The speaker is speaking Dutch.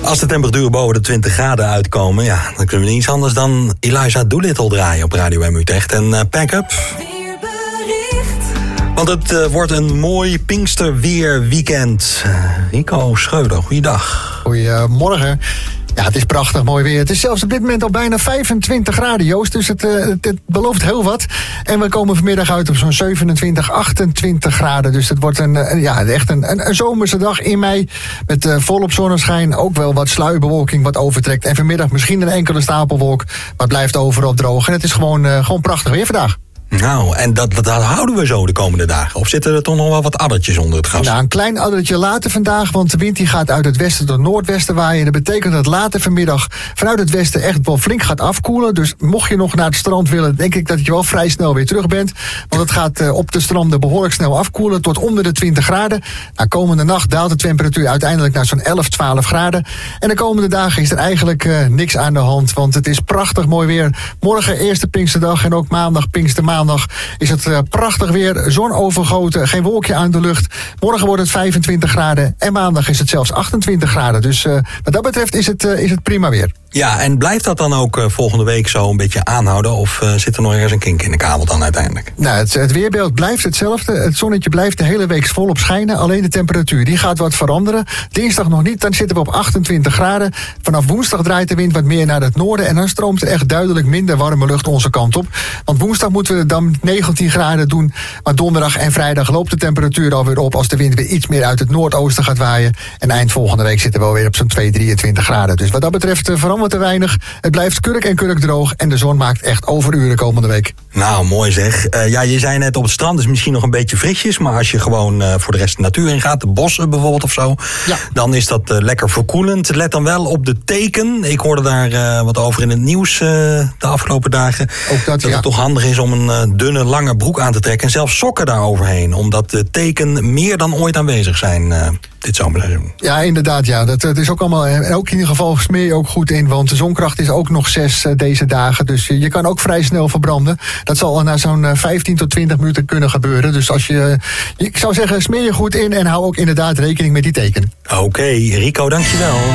Als de temperaturen boven de 20 graden uitkomen, ja, dan kunnen we niets anders dan Eliza Doolittle draaien op Radio M Utrecht. En pack up. Want het wordt een mooi Pinksterweerweekend. Rico Schreuder, goeiedag. Goedemorgen. Ja, het is prachtig mooi weer. Het is zelfs op dit moment al bijna 25 graden, Joost. Dus het belooft heel wat. En we komen vanmiddag uit op zo'n 27, 28 graden. Dus het wordt echt een zomerse dag in mei. Met volop zonneschijn. Ook wel wat sluierbewolking wat overtrekt. En vanmiddag misschien een enkele stapelwolk. Maar het blijft overal droog. En het is gewoon prachtig weer vandaag. Nou, en dat houden we zo de komende dagen? Of zitten er toch nog wel wat addertjes onder het gas? Nou, een klein addertje later vandaag, want de wind die gaat uit het westen tot noordwesten waaien. En dat betekent dat later vanmiddag vanuit het westen echt wel flink gaat afkoelen. Dus mocht je nog naar het strand willen, denk ik dat je wel vrij snel weer terug bent. Want het gaat op de stranden behoorlijk snel afkoelen tot onder de 20 graden. Nou, komende nacht daalt de temperatuur uiteindelijk naar zo'n 11, 12 graden. En de komende dagen is er eigenlijk niks aan de hand, want het is prachtig mooi weer. Morgen eerste Pinksterdag en ook maandag Pinkstermaandag is het prachtig weer, zon overgoten, geen wolkje aan de lucht. Morgen wordt het 25 graden en maandag is het zelfs 28 graden. Dus wat dat betreft is het prima weer. Ja, en blijft dat dan ook volgende week zo een beetje aanhouden? Of zit er nog ergens een kink in de kabel dan uiteindelijk? Nou, het weerbeeld blijft hetzelfde. Het zonnetje blijft de hele week volop schijnen. Alleen de temperatuur die gaat wat veranderen. Dinsdag nog niet, dan zitten we op 28 graden. Vanaf woensdag draait de wind wat meer naar het noorden. En dan stroomt er echt duidelijk minder warme lucht onze kant op. Want woensdag moeten we dan 19 graden doen. Maar donderdag en vrijdag loopt de temperatuur alweer op als de wind weer iets meer uit het noordoosten gaat waaien. En eind volgende week zitten we alweer op zo'n 23 graden. Dus wat dat betreft verandert te weinig. Het blijft kurk en kurk droog en de zon maakt echt overuren komende week. Nou, mooi zeg. Je zei net op het strand is misschien nog een beetje frisjes, maar als je gewoon voor de rest de natuur in gaat, de bossen bijvoorbeeld of zo, ja, dan is dat lekker verkoelend. Let dan wel op de teken. Ik hoorde daar wat over in het nieuws de afgelopen dagen. Ook dat het toch handig is om een dunne, lange broek aan te trekken en zelfs sokken daar overheen, omdat de teken meer dan ooit aanwezig zijn dit zomerseizoen. Ja, inderdaad, ja. Dat is ook allemaal. En ook in ieder geval smeer je ook goed in, want de zonkracht is ook nog 6 deze dagen. Dus je kan ook vrij snel verbranden. Dat zal na zo'n 15 tot 20 minuten kunnen gebeuren. Dus ik zou zeggen, smeer je goed in en hou ook inderdaad rekening met die teken. Oké, Rico, dankjewel.